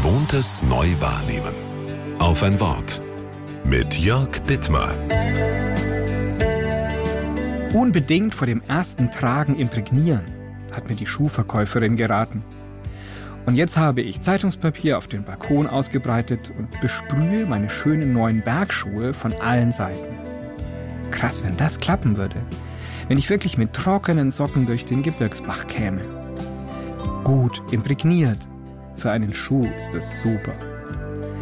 Gewohntes neu wahrnehmen. Auf ein Wort. Mit Jörg Dittmar. Unbedingt vor dem ersten Tragen imprägnieren, hat mir die Schuhverkäuferin geraten. Und jetzt habe ich Zeitungspapier auf den Balkon ausgebreitet und besprühe meine schönen neuen Bergschuhe von allen Seiten. Krass, wenn das klappen würde. Wenn ich wirklich mit trockenen Socken durch den Gebirgsbach käme. Gut imprägniert. Für einen Schuh ist das super.